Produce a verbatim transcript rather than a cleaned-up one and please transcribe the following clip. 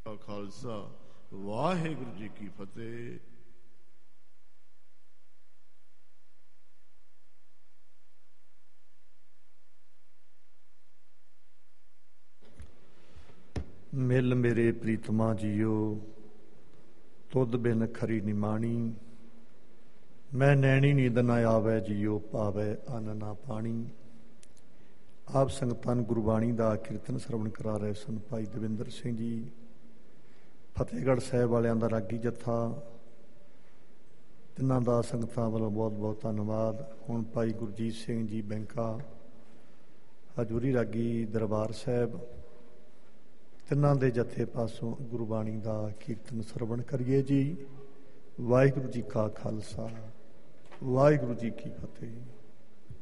ਖਾਲਸਾ ਵਾਹਿਗੁਰੂ ਜੀ ਕੀ ਫਤਿਹ। ਮਿਲ ਮੇਰੇ ਪ੍ਰੀਤਮਾ ਜੀਓ, ਤੁਧ ਬਿਨ ਖਰੀ ਨਿਮਾਣੀ। ਮੈਂ ਨੈਣੀ ਨੀਂਦ ਨਾ ਆਵੈ ਜੀਓ, ਪਾਵੈ ਅੰਨ ਨਾ ਪਾਣੀ। ਆਪ ਸੰਗਤਾਂ ਨੂੰ ਗੁਰਬਾਣੀ ਦਾ ਕੀਰਤਨ ਸਰਵਣ ਕਰਾ ਰਹੇ ਸਨ ਭਾਈ ਦਵਿੰਦਰ ਸਿੰਘ ਜੀ, ਫਤਿਹਗੜ੍ਹ ਸਾਹਿਬ ਵਾਲਿਆਂ ਦਾ ਰਾਗੀ ਜੱਥਾ। ਤਿੰਨਾਂ ਦਾ ਸੰਗਤਾਂ ਵੱਲੋਂ ਬਹੁਤ ਬਹੁਤ ਧੰਨਵਾਦ। ਹੁਣ ਭਾਈ ਗੁਰਜੀਤ ਸਿੰਘ ਜੀ ਬੈਂਕਾ, ਹਜ਼ੂਰੀ ਰਾਗੀ ਦਰਬਾਰ ਸਾਹਿਬ, ਤਿੰਨਾਂ ਦੇ ਜਥੇ ਪਾਸੋਂ ਗੁਰਬਾਣੀ ਦਾ ਕੀਰਤਨ ਸਰਵਣ ਕਰੀਏ ਜੀ। ਵਾਹਿਗੁਰੂ ਜੀ ਕਾ ਖਾਲਸਾ, ਵਾਹਿਗੁਰੂ ਜੀ ਕੀ ਫਤਿਹ।